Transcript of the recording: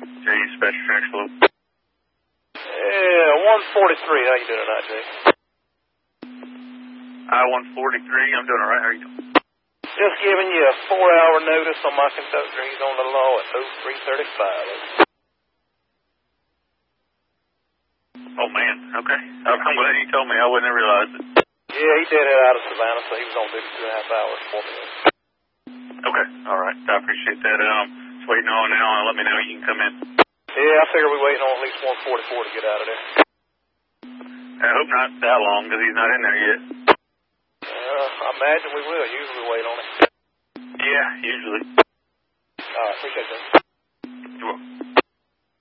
Jay, Special Tracks Loop. Yeah, 143. How you doing tonight, Jay? I-143. I'm doing all right. How are you doing? Just giving you a 4-hour notice on my conductor. He's on the law at 0335. Oh, man. Okay. I'm glad you told me. I wouldn't have realized it. Yeah, he did head out of Savannah, so he was on duty 2.5 hours for me. Okay. All right. I appreciate that. Just waiting on now. Let me know you can come in. Yeah, I figure we're waiting on at least 144 to get out of there. I hope not that long because he's not in there yet. I imagine we will. Usually we wait on it. Yeah, usually. All right, appreciate that. You're welcome.